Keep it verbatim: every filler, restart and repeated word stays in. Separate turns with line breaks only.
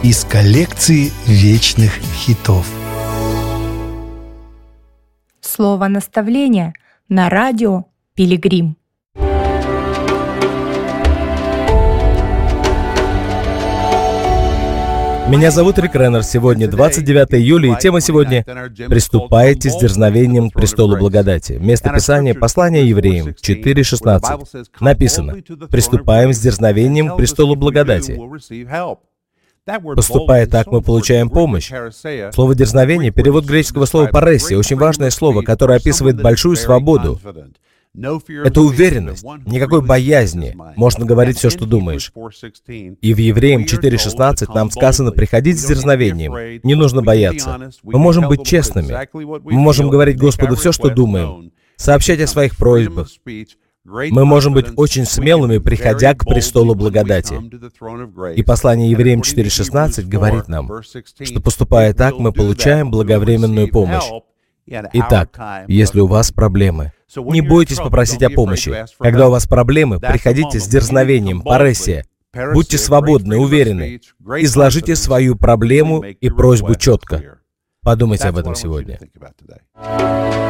из коллекции вечных хитов.
Слово наставления на радио Пилигрим.
Меня зовут Рик Реннер. Сегодня двадцать девятое июля, и тема сегодня «Приступайте с дерзновением к престолу благодати». Место Писания — послание евреям четыре шестнадцать. Написано: «Приступаем с дерзновением к престолу благодати». Поступая так, мы получаем помощь. Слово «дерзновение» — перевод греческого слова «паресия», очень важное слово, которое описывает большую свободу. Это уверенность, никакой боязни, можно говорить все, что думаешь. И в Евреям четыре шестнадцать нам сказано приходить с дерзновением, не нужно бояться. Мы можем быть честными, мы можем говорить Господу все, что думаем, сообщать о своих просьбах. Мы можем быть очень смелыми, приходя к престолу благодати. И послание Евреям четыре шестнадцать говорит нам, что, поступая так, мы получаем благовременную помощь. Итак, если у вас проблемы, не бойтесь попросить о помощи. Когда у вас проблемы, приходите с дерзновением, паресия. Будьте свободны, уверены. Изложите свою проблему и просьбу четко. Подумайте об этом сегодня.